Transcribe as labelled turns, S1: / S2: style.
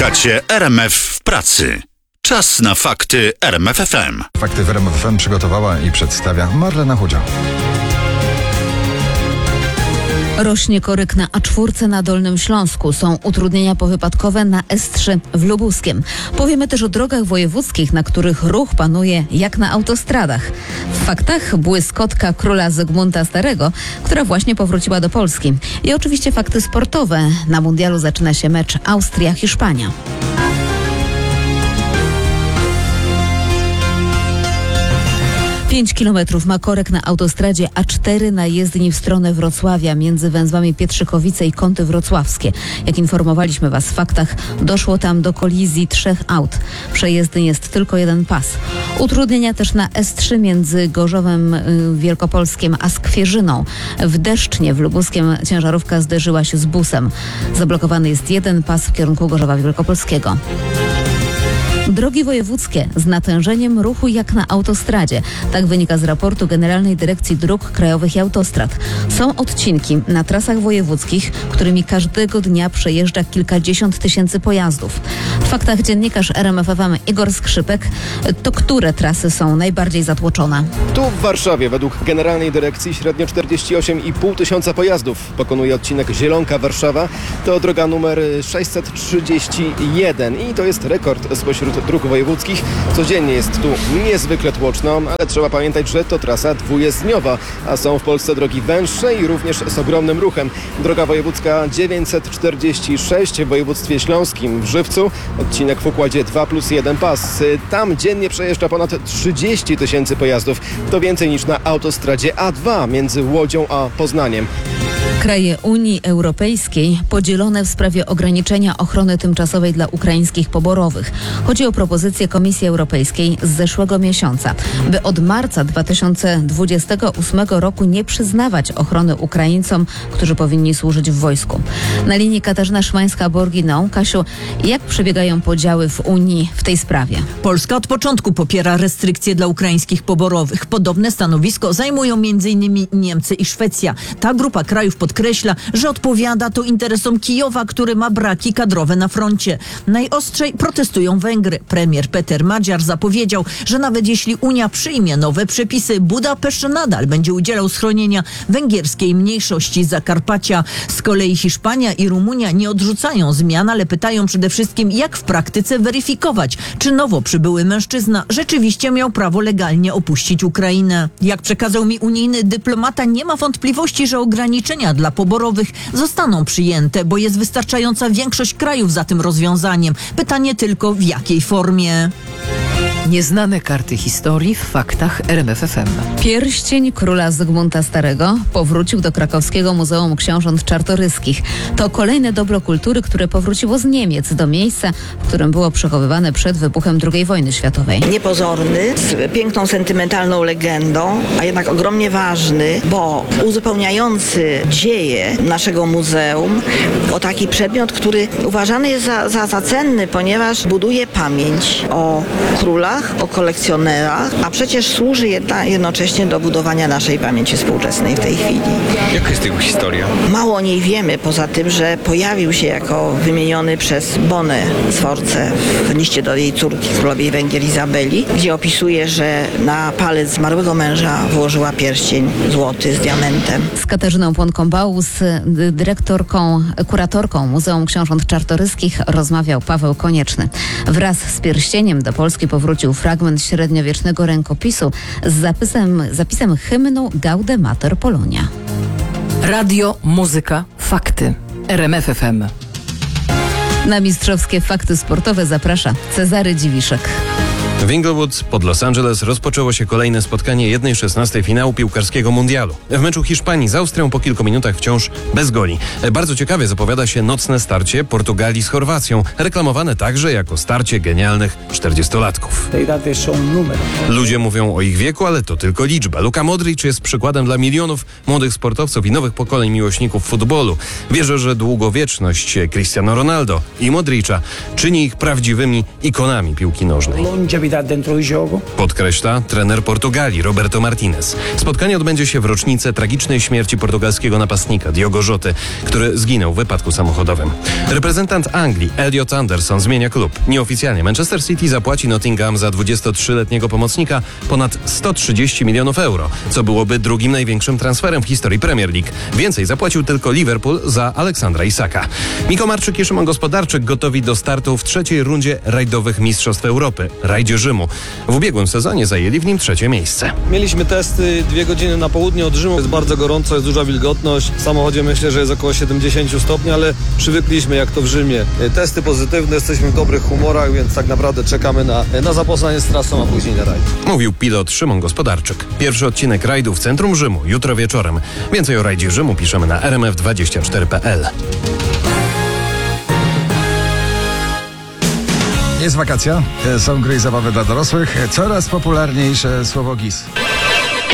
S1: Słuchacie RMF w pracy. Czas na fakty RMF FM.
S2: Fakty w RMF FM przygotowała i przedstawia Marlena Chudzia.
S3: Rośnie korek na A4 na Dolnym Śląsku. Są utrudnienia powypadkowe na S3 w Lubuskiem. Powiemy też o drogach wojewódzkich, na których ruch panuje jak na autostradach. W faktach błyskotka króla Zygmunta Starego, która właśnie powróciła do Polski. I oczywiście fakty sportowe. Na mundialu zaczyna się mecz Austria-Hiszpania. Pięć kilometrów ma korek na autostradzie A4 na jezdni w stronę Wrocławia między węzłami Pietrzychowice i Kąty Wrocławskie. Jak informowaliśmy Was w faktach, doszło tam do kolizji 3 aut. Przejezdny jest tylko jeden pas. Utrudnienia też na S3 między Gorzowem Wielkopolskiem a Skwierzyną. W Deszcznie w Lubuskiem ciężarówka zderzyła się z busem. Zablokowany jest jeden pas w kierunku Gorzowa Wielkopolskiego. Drogi wojewódzkie z natężeniem ruchu jak na autostradzie. Tak wynika z raportu Generalnej Dyrekcji Dróg Krajowych i Autostrad. Są odcinki na trasach wojewódzkich, którymi każdego dnia przejeżdża kilkadziesiąt tysięcy pojazdów. W faktach dziennikarz RMF FM Igor Skrzypek. To które trasy są najbardziej zatłoczone?
S4: Tu w Warszawie według Generalnej Dyrekcji średnio 48,5 tysiąca pojazdów pokonuje odcinek Zielonka-Warszawa. To droga numer 631 i to jest rekord spośród dróg wojewódzkich. Codziennie jest tu niezwykle tłoczno, ale trzeba pamiętać, że to trasa dwujezdniowa, a są w Polsce drogi węższe i również z ogromnym ruchem. Droga wojewódzka 946 w województwie śląskim w Żywcu, odcinek w układzie 2+1 pas. Tam dziennie przejeżdża ponad 30 tysięcy pojazdów. To więcej niż na autostradzie A2 między Łodzią a Poznaniem.
S3: Kraje Unii Europejskiej podzielone w sprawie ograniczenia ochrony tymczasowej dla ukraińskich poborowych. Chodzi o propozycję Komisji Europejskiej z zeszłego miesiąca, by od marca 2028 roku nie przyznawać ochrony Ukraińcom, którzy powinni służyć w wojsku. Na linii Katarzyna Szymańska-Borginą. Kasiu, jak przebiegają podziały w Unii w tej sprawie?
S5: Polska od początku popiera restrykcje dla ukraińskich poborowych. Podobne stanowisko zajmują m.in. Niemcy i Szwecja. Ta grupa krajów podkreśla, że odpowiada to interesom Kijowa, który ma braki kadrowe na froncie. Najostrzej protestują Węgry. Premier Peter Magyar zapowiedział, że nawet jeśli Unia przyjmie nowe przepisy, Budapeszt nadal będzie udzielał schronienia węgierskiej mniejszości Zakarpacia. Z kolei Hiszpania i Rumunia nie odrzucają zmian, ale pytają przede wszystkim, jak w praktyce weryfikować, czy nowo przybyły mężczyzna rzeczywiście miał prawo legalnie opuścić Ukrainę. Jak przekazał mi unijny dyplomata, nie ma wątpliwości, że ograniczenia dla poborowych zostaną przyjęte, bo jest wystarczająca większość krajów za tym rozwiązaniem. Pytanie tylko, w jakiej formie?
S6: Nieznane karty historii w faktach RMF FM.
S3: Pierścień króla Zygmunta Starego powrócił do krakowskiego Muzeum Książąt Czartoryskich. To kolejne dobro kultury, które powróciło z Niemiec do miejsca, w którym było przechowywane przed wybuchem II wojny światowej.
S7: Niepozorny, z piękną, sentymentalną legendą, a jednak ogromnie ważny, bo uzupełniający dzieje naszego muzeum o taki przedmiot, który uważany jest za cenny, ponieważ buduje pamięć o królach, o kolekcjonerach, a przecież służy jednocześnie do budowania naszej pamięci współczesnej w tej chwili.
S8: Jaka jest jego historia?
S7: Mało o niej wiemy, poza tym, że pojawił się jako wymieniony przez Bonę Sforcę w liście do jej córki, królowej Węgier Izabeli, gdzie opisuje, że na palec zmarłego męża włożyła pierścień złoty z diamentem.
S3: Z Katarzyną Płonką-Bałus, dyrektorką, kuratorką Muzeum Książąt Czartoryskich rozmawiał Paweł Konieczny. Wraz z pierścieniem do Polski powrócił fragment średniowiecznego rękopisu z zapisem hymnu Gaude Mater Polonia.
S6: Radio, muzyka, fakty. RMF FM.
S3: Na mistrzowskie fakty sportowe zaprasza Cezary Dziwiszek.
S9: W Inglewood pod Los Angeles rozpoczęło się kolejne spotkanie 1/16 finału piłkarskiego mundialu. W meczu Hiszpanii z Austrią po kilku minutach wciąż bez goli. Bardzo ciekawie zapowiada się nocne starcie Portugalii z Chorwacją, reklamowane także jako starcie genialnych 40-latków. Ludzie mówią o ich wieku, ale to tylko liczba. Luka Modric jest przykładem dla milionów młodych sportowców i nowych pokoleń miłośników futbolu. Wierzę, że długowieczność Cristiano Ronaldo i Modricza czyni ich prawdziwymi ikonami piłki nożnej.
S10: serietà dentro il gioco.
S9: Podkreśla trener Portugalii Roberto Martinez. Spotkanie odbędzie się w rocznicę tragicznej śmierci portugalskiego napastnika Diogo Joty, który zginął w wypadku samochodowym. Reprezentant Anglii Elliot Anderson zmienia klub. Nieoficjalnie Manchester City zapłaci Nottingham za 23-letniego pomocnika ponad 130 milionów euro, co byłoby drugim największym transferem w historii Premier League. Więcej zapłacił tylko Liverpool za Aleksandra Isaka. Miko Marczyk i Szymon Gospodarczyk gotowi do startu w trzeciej rundzie rajdowych Mistrzostw Europy, rajdzie Rzymu. W ubiegłym sezonie zajęli w nim 3. miejsce.
S11: Mieliśmy testy 2 godziny na południe od Rzymu. Jest bardzo gorąco, jest duża wilgotność. W samochodzie myślę, że jest około 70 stopni, ale przywykliśmy jak to w Rzymie. Testy pozytywne, jesteśmy w dobrych humorach, więc tak naprawdę czekamy na zapoznanie z trasą, a później na rajd.
S9: Mówił pilot Szymon Gospodarczyk. Pierwszy odcinek rajdu w centrum Rzymu jutro wieczorem. Więcej o rajdzie Rzymu piszemy na rmf24.pl.
S2: Jest wakacja, są gry i zabawy dla dorosłych, coraz popularniejsze słowo GIS.